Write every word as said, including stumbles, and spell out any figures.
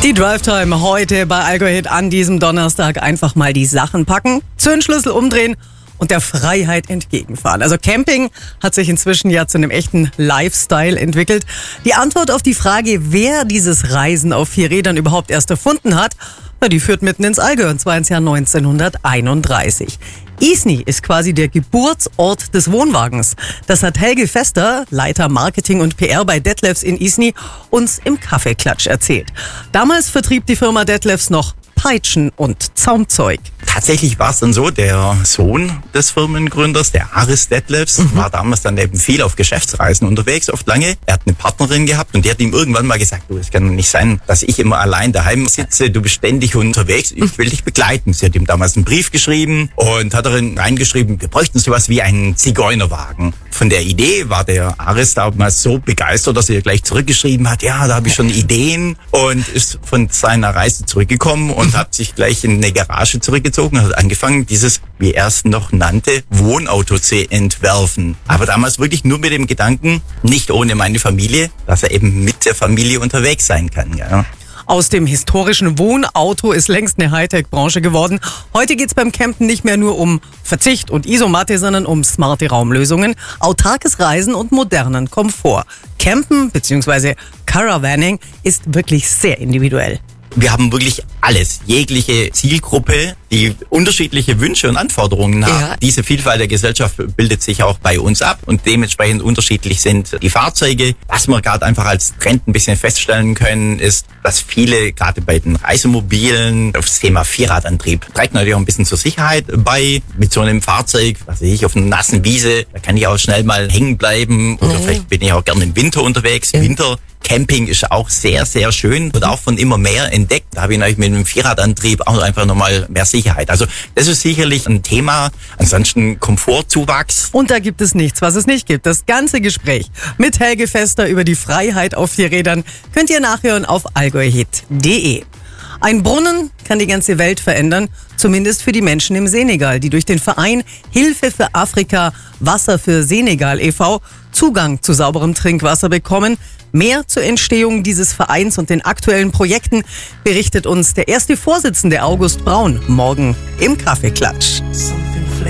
Die Drive-Time heute bei Algohit an diesem Donnerstag. Einfach mal die Sachen packen, Zündschlüssel umdrehen und der Freiheit entgegenfahren. Also Camping hat sich inzwischen ja zu einem echten Lifestyle entwickelt. Die Antwort auf die Frage, wer dieses Reisen auf vier Rädern überhaupt erst erfunden hat, na, die führt mitten ins Allgäu, und zwar ins Jahr neunzehnhunderteinunddreißig. Isny ist quasi der Geburtsort des Wohnwagens. Das hat Helge Fester, Leiter Marketing und P R bei Detlefs in Isny, uns im Kaffeeklatsch erzählt. Damals vertrieb die Firma Detlefs noch Peitschen und Zaumzeug. Tatsächlich war es dann so, der Sohn des Firmengründers, der Aris Detlefs, mhm. war damals dann eben viel auf Geschäftsreisen unterwegs, oft lange. Er hat eine Partnerin gehabt und die hat ihm irgendwann mal gesagt, du, es kann doch nicht sein, dass ich immer allein daheim sitze, du bist ständig unterwegs, ich will dich begleiten. Sie hat ihm damals einen Brief geschrieben und hat darin reingeschrieben, wir bräuchten sowas wie einen Zigeunerwagen. Von der Idee war der Aris damals so begeistert, dass er gleich zurückgeschrieben hat, ja, da habe ich schon Ideen, und ist von seiner Reise zurückgekommen und hat sich gleich in eine Garage zurückgezogen, hat angefangen, dieses, wie er es noch nannte, Wohnauto zu entwerfen. Aber damals wirklich nur mit dem Gedanken, nicht ohne meine Familie, dass er eben mit der Familie unterwegs sein kann. Ja. Aus dem historischen Wohnauto ist längst eine Hightech-Branche geworden. Heute geht's beim Campen nicht mehr nur um Verzicht und Isomatte, sondern um smarte Raumlösungen, autarkes Reisen und modernen Komfort. Campen bzw. Caravanning ist wirklich sehr individuell. Wir haben wirklich alles, jegliche Zielgruppe, die unterschiedliche Wünsche und Anforderungen hat. Ja. Diese Vielfalt der Gesellschaft bildet sich auch bei uns ab und dementsprechend unterschiedlich sind die Fahrzeuge. Was wir gerade einfach als Trend ein bisschen feststellen können, ist, dass viele gerade bei den Reisemobilen auf das Thema Vierradantrieb trägt natürlich auch ein bisschen zur Sicherheit bei. Mit so einem Fahrzeug, was weiß ich, auf einer nassen Wiese, da kann ich auch schnell mal hängen bleiben oder mhm. vielleicht bin ich auch gerne im Winter unterwegs. Ja. Winter Camping ist auch sehr, sehr schön, wird auch von immer mehr entdeckt. Da habe ich natürlich mit einem Vierradantrieb auch einfach nochmal mehr Sicherheit. Also das ist sicherlich ein Thema. Ansonsten Komfortzuwachs. Und da gibt es nichts, was es nicht gibt. Das ganze Gespräch mit Helge Fester über die Freiheit auf vier Rädern könnt ihr nachhören auf algohit punkt de. Ein Brunnen kann die ganze Welt verändern, zumindest für die Menschen im Senegal, die durch den Verein Hilfe für Afrika, Wasser für Senegal e V Zugang zu sauberem Trinkwasser bekommen. Mehr zur Entstehung dieses Vereins und den aktuellen Projekten berichtet uns der erste Vorsitzende August Braun morgen im Kaffeeklatsch.